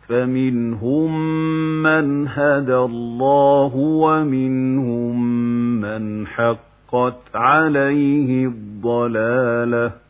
فمنهم من هدى الله ومنهم من حقت عليه الضلالة